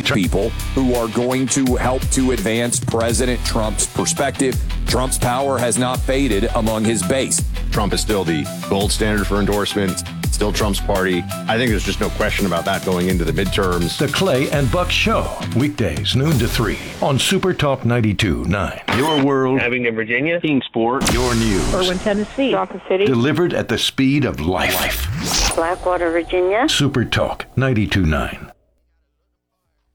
people who are going to help to advance President Trump's perspective. Trump's power has not faded among his base. Trump is still the gold standard for endorsement, still Trump's party. I think there's just no question about that going into the midterms. The Clay and Buck Show, weekdays noon to 3 on Super Talk 92.9. Your world. Abingdon, Virginia. Kingsport. Your news. Irwin, Tennessee. Dawson City. Delivered at the speed of life. Blackwater, Virginia. Super Talk 92.9.